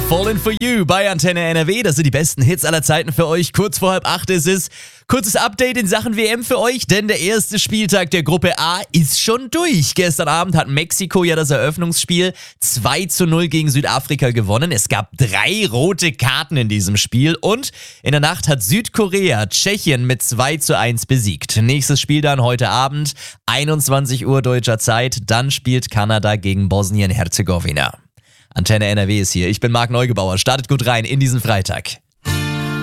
Falling for You bei Antenne NRW. Das sind die besten Hits aller Zeiten für euch. Kurz vor 7:30 ist es. Kurzes Update in Sachen WM für euch, denn der erste Spieltag der Gruppe A ist schon durch. Gestern Abend hat Mexiko ja das Eröffnungsspiel 2:0 gegen Südafrika gewonnen. Es gab 3 rote Karten in diesem Spiel und in der Nacht hat Südkorea Tschechien mit 2:1 besiegt. Nächstes Spiel dann heute Abend, 21 Uhr deutscher Zeit. Dann spielt Kanada gegen Bosnien-Herzegowina. Antenne NRW ist hier. Ich bin Marc Neugebauer. Startet gut rein in diesen Freitag.